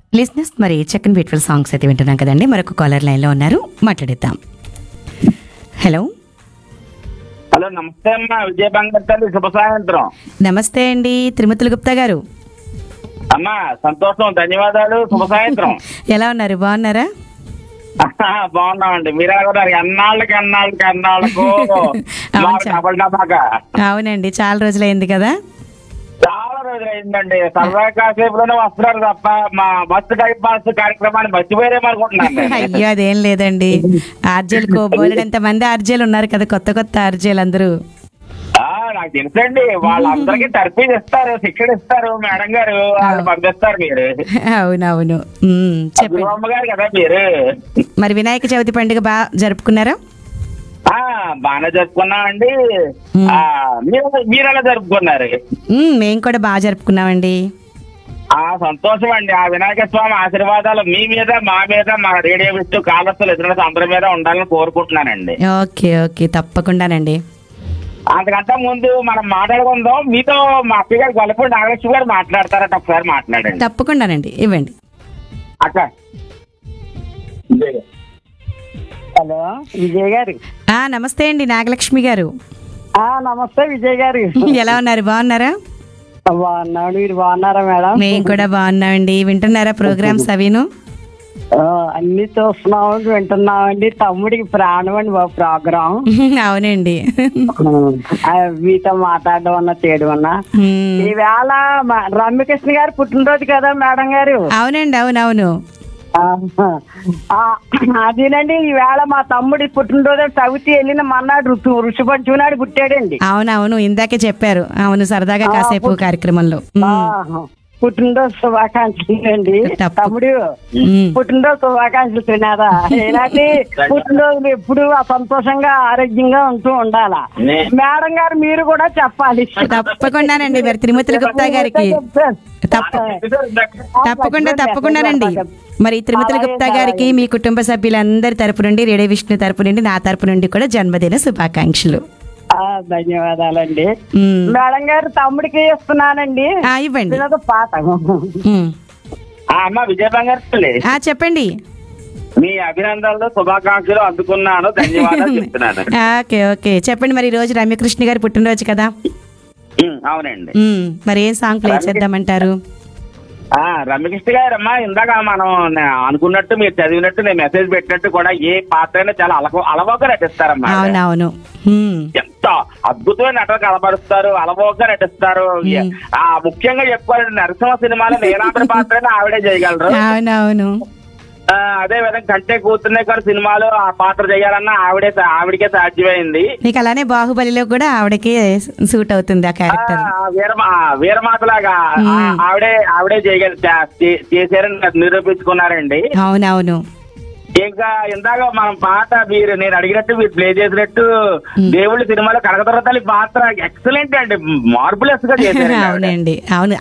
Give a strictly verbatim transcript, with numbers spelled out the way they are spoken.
లిస్నెస్ మరి చక్కని beautiful songs అయితే వింటున్నాం కదండి. మరొక కాలర్ లైన్లో ఉన్నారు, మాట్లాడిద్దాం. హలో హలో, నమస్తే అమ్మా. విజయ బంగారు తల్లి, శుభ సాయంత్రం. నమస్తే అండి, తిరుమతులు గుప్తా గారు. అమ్మా సంతోషం, ధన్యవాదాలు, శుభ సాయంత్రం. ఎలా ఉన్నారు, బాగున్నారా? బాగున్నామండి. మీరు కూడా ఎన్నాళ్ళకి ఎన్నాళ్ళకి ఎన్నాళ్ళకు అవును సార్. డబల్ డబాగా అవునండి, చాలా రోజులైంది కదా. చాలా రోజులు అయిందండి. సరదా కాసేపులోనే వస్తున్నారు తప్ప మా బస్సు టైప్ పాస్ కార్యక్రమాన్ని మర్చిపోయారేమనుకుంటున్నాను. అయ్యో అదేం లేదండి, ఆర్జేలు కోబోలేంత మంది ఆర్జేలు ఉన్నారు కదా, కొత్త కొత్త ఆర్జేలు అందరూ. ఆ, నాకు తెలుసండి. వాళ్ళందరికీ తర్ఫీదు ఇస్తారు, శిక్షణ ఇస్తారు మేడం గారు, వాళ్ళు పంపిస్తారు మీరు. అవునవును. ఉమ్, చెప్పండి. అమ్మగారు కదా మీరు. మరి వినాయక చవితి పండుగ బాగా జరుపుకున్నారా? ఆ బాగానే జరుపుకున్నామండి. ఆ మీరు మీరు ఎలా జరుపుకున్నారు? ఉమ్, మేము కూడా బాగా జరుపుకున్నామండి. ఆ సంతోషం అండి. ఆ వినాయక స్వామి ఆశీర్వాదాలు మీ మీద, మా మీద, మా రేడియో విస్తూ కాలస్తులు ఎదురు అందరి మీద ఉండాలని కోరుకుంటున్నానండి. ఓకే ఓకే, తప్పకుండానండి. అంతకంటే ముందు మనం మాట్లాడుకుందాం. మీతో మా అక్క గారు గొల్లపూడి నాగలక్ష్మి గారు మాట్లాడతారట, ఒకసారి మాట్లాడండి. తప్పకుండానండి, ఇవ్వండి. అక్క. హలో విజయ్ గారు. ఆ నమస్తే అండి నాగలక్ష్మి గారు. ఆ నమస్తే విజయ్ గారు. ఎలా ఉన్నారు, బాగున్నారా? బాగున్నాడు, మీరు బాగున్నారా మేడం? మేము కూడా బాగున్నామండి. వింటున్నారా ప్రోగ్రామ్స్ అవిను? ఆ, అన్ని చూస్తున్నామండి, వింటున్నామండి. తమ్ముడికి ప్రాణం అండి బాబు ప్రోగ్రాం. అవునండి. ఆ, మీతో మాట్లాడడం అన్నా చేయడం అన్నా. ఉమ్, ఈవేళ మా రమ్యకృష్ణ గారు పుట్టినరోజు కదా మేడం గారు. అవునండి, అవునవును. ఆ, ఆ, అదేనండి. ఈవేళ మా తమ్ముడి పుట్టినరోజు చవితి వెళ్ళిన మన్నాడు ఋతు ఋషి పంచమి నాడు పుట్టాడండి. అవునవును, ఇందాకే చెప్పారు. అవును, సరదాగా కాసేపు కార్యక్రమంలో. ఆ, ఉమ్, పుట్టినరోజు శుభాకాంక్షలు అండి తప్పు- తమ్ముడు. ఉమ్. పుట్టినరోజు శుభాకాంక్షలు తినారా. ఇలాంటి పుట్టినరోజులు ఎప్పుడు సంతోషంగా ఆరోగ్యంగా ఉంటూ ఉండాలా. మేడం గారు మీరు కూడా చెప్పాలి. తప్పకుండానండి, మరి తిరుమతుల గుప్తా గారికి తప్ప తప్పకుండా తప్పకుండానండి. మరి తిరుమతుల గుప్తా గారికి మీ కుటుంబ సభ్యులందరి తరపు నుండి, రేడియో విష్ణు తరపు నుండి, నా తరపు నుండి కూడా జన్మదిన శుభాకాంక్షలు. ఆ, ధన్యవాదాలండి. ఉమ్, మేడం గారు తమ్ముడికి ఇస్తున్నానండి ఆ, ఇవ్వండి. ఇదొక పాట. ఉమ్, ఆ అమ్మ విజయ బంగారు తల్లి, ఆ, చెప్పండి. మీ అభినందనలు, శుభాకాంక్షలు అందుకున్నాను, ధన్యవాదాలు చెప్తున్నాను. ఓకే ఓకే, చెప్పండి. మరి ఈ రోజు రమ్యకృష్ణ గారి పుట్టినరోజు కదా. ఉమ్, అవునండి. ఉమ్, మరి ఏం సాంగ్ ప్లే చేద్దామంటారు? ఆ రమ్యకృష్ణ గారు అమ్మా, ఇందాక మనం అనుకున్నట్టు మీరు చదివినట్టు నేను మెసేజ్ పెట్టినట్టు కూడా ఏ పాత్ర అయినా చాలా అలవ అలవోగా నటిస్తారమ్మా. అవునవును. ఉమ్, ఎంత అద్భుతమైన నటన కనబరుస్తారు, అలవోగా నటిస్తారు. ఆ ముఖ్యంగా చెప్పుకోవాలంటే నరసింహ సినిమాలో నీలాంబరి పాత్ర ఆవిడే చేయగలరు. అవునవును. ఆ, అదే విధంగా కంటే కూతుర్నే గారు సినిమాలో ఆ పాత్ర చేయాలన్నా ఆవిడే ఆవిడికే సాధ్యమైంది. నీకు అలానే బాహుబలిలో కూడా ఆవిడకి సూట్ అవుతుంది ఆ క్యారెక్టర్. వీరమా వీరమాతలాగా ఆ- ఆవిడే ఆవిడే చేయగల చే- చేశారని నిరూపించుకున్నారండి. అవునవును. ఇంకా ఇందాక మనం పాట మీరు నేను అడిగినట్టు మీరు ప్లే చేసినట్టు దేవుళ్ళ సినిమాలో కనకదుర్గ తల్లి పాత్ర ఎక్సలెంట్ అండి, మార్బులెస్ గా చేశారు. అవునండి, అవును.